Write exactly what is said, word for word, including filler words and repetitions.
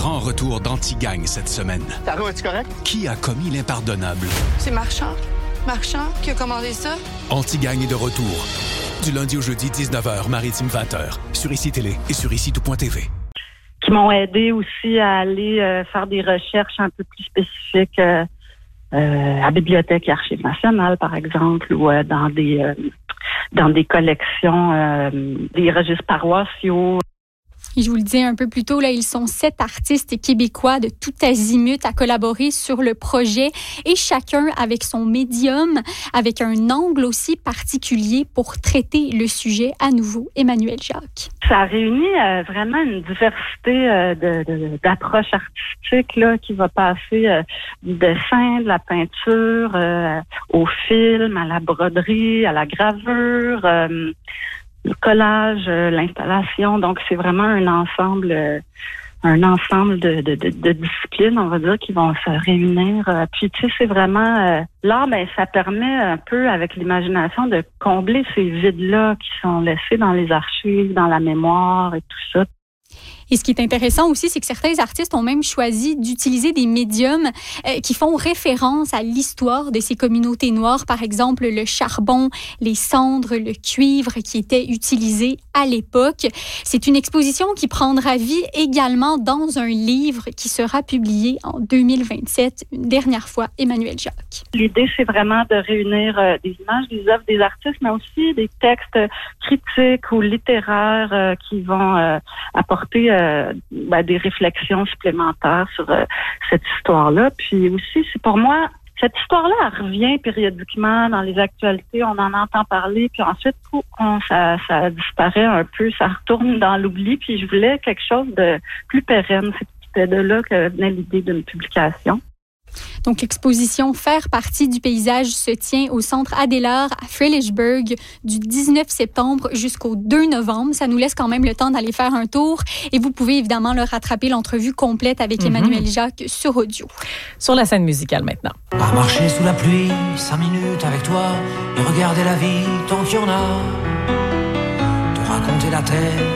grand retour d'Antigagne cette semaine. Taro, es-tu correct? Qui a commis l'impardonnable? C'est Marchand. Marchand qui a commandé ça. Antigagne est de retour. Du lundi au jeudi, dix-neuf heures, Maritime vingt heures, sur Ici Télé et sur ici tout point t v. Qui m'ont aidé aussi à aller euh, faire des recherches un peu plus spécifiques euh, euh, à Bibliothèque et Archives nationales, par exemple, ou euh, dans des euh, dans des collections, euh, des registres paroissiaux. Et je vous le disais un peu plus tôt, là, ils sont sept artistes québécois de tout azimut à collaborer sur le projet et chacun avec son médium, avec un angle aussi particulier pour traiter le sujet à nouveau. Emmanuel Jacques. Ça réunit euh, vraiment une diversité euh, de, de, d'approches artistiques là, qui va passer euh, du dessin, de la peinture, euh, au film, à la broderie, à la gravure, euh, le collage, euh, l'installation. Donc, c'est vraiment un ensemble, euh, un ensemble de, de, de, de disciplines, on va dire, qui vont se réunir. Euh, puis, tu sais, c'est vraiment... Euh, l'art, ben, ça permet un peu, avec l'imagination, de combler ces vides-là qui sont laissés dans les archives, dans la mémoire et tout ça. Et ce qui est intéressant aussi, c'est que certains artistes ont même choisi d'utiliser des médiums euh, qui font référence à l'histoire de ces communautés noires. Par exemple, le charbon, les cendres, le cuivre qui étaient utilisés à l'époque. C'est une exposition qui prendra vie également dans un livre qui sera publié en deux mille vingt-sept. Une dernière fois, Emmanuel Jacques. L'idée, c'est vraiment de réunir euh, des images, des œuvres des artistes, mais aussi des textes critiques ou littéraires euh, qui vont euh, apporter euh, ben, des réflexions supplémentaires sur euh, cette histoire-là. Puis aussi, c'est pour moi, cette histoire-là, elle revient périodiquement dans les actualités, on en entend parler, puis ensuite, on, ça, ça disparaît un peu, ça retourne dans l'oubli, puis je voulais quelque chose de plus pérenne. C'était de là que venait l'idée d'une publication. Donc, l'exposition Faire partie du paysage se tient au Centre Adélard à Frelichburg du dix-neuf septembre jusqu'au deux novembre. Ça nous laisse quand même le temps d'aller faire un tour et vous pouvez évidemment le rattraper, l'entrevue complète avec mm-hmm. Emmanuel Jacques sur audio. Sur la scène musicale maintenant. À marcher sous la pluie, cinq minutes avec toi et regarder la vie tant qu'il y en a. Te raconter la terre